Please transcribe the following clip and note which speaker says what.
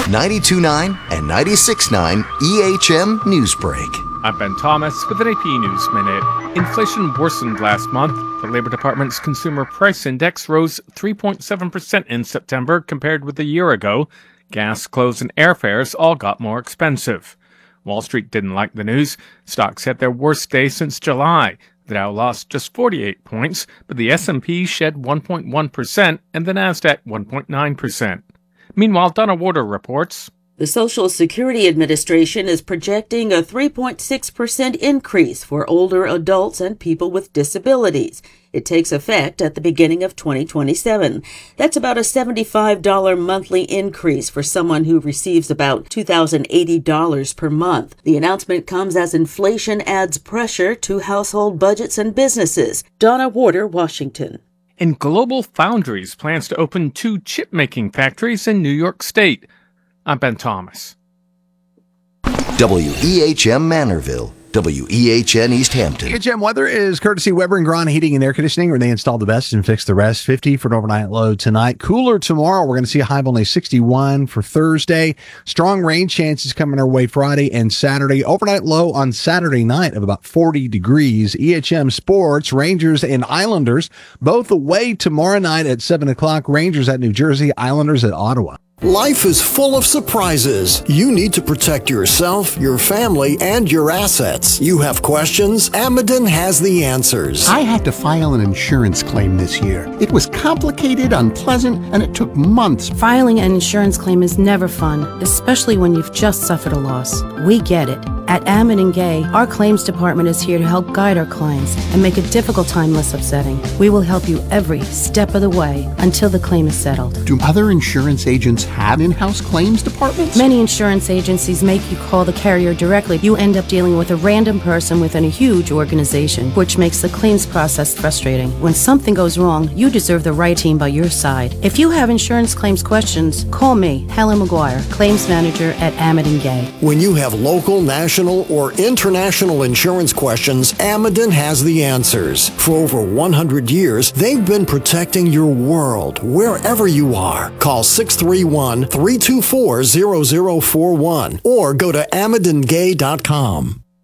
Speaker 1: 92.9 and 96.9 EHM Newsbreak.
Speaker 2: I'm Ben Thomas with an AP News Minute. Inflation worsened last month. The Labor Department's Consumer Price Index rose 3.7% in September compared with a year ago. Gas, clothes, and airfares all got more expensive. Wall Street didn't like the news. Stocks had their worst day since July. The Dow lost just 48 points, but the S&P shed 1.1% and the Nasdaq 1.9%. Meanwhile, Donna Warder reports.
Speaker 3: The Social Security Administration is projecting a 3.6% increase for older adults and people with disabilities. It takes effect at the beginning of 2027. That's about a $75 monthly increase for someone who receives about $2,080 per month. The announcement comes as inflation adds pressure to household budgets and businesses. Donna Warder, Washington.
Speaker 2: And Global Foundries plans to open 2 chip-making factories in New York State. I'm Ben Thomas.
Speaker 1: WEHM Manorville, WEHN East Hampton.
Speaker 4: EHM weather is courtesy Weber and Grahn Heating and Air Conditioning, where they install the best and fix the rest. 50 for an overnight low tonight. Cooler tomorrow. We're going to see a high of only 61 for Thursday. Strong rain chances coming our way Friday and Saturday. Overnight low on Saturday night of about 40 degrees. EHM Sports, Rangers and Islanders, both away tomorrow night at 7 o'clock. Rangers at New Jersey, Islanders at Ottawa.
Speaker 5: Life is full of surprises. You need to protect yourself, your family, and your assets. You have questions? Ameden has the answers.
Speaker 6: I had to file an insurance claim this year. It was complicated, unpleasant, and it took months.
Speaker 7: Filing an insurance claim is never fun, especially when you've just suffered a loss. We get it. At Ammon & Gay, our claims department is here to help guide our clients and make a difficult time less upsetting. We will help you every step of the way until the claim is settled.
Speaker 6: Do other insurance agents have in-house claims departments?
Speaker 7: Many insurance agencies make you call the carrier directly. You end up dealing with a random person within a huge organization, which makes the claims process frustrating. When something goes wrong, you deserve the right team by your side. If you have insurance claims questions, call me, Helen McGuire, claims manager at Ammon & Gay.
Speaker 5: When you have local, national, or international insurance questions, Ameden has the answers. For over 100 years, they've been protecting your world, wherever you are. Call 631-324-0041 or go to amedengay.com.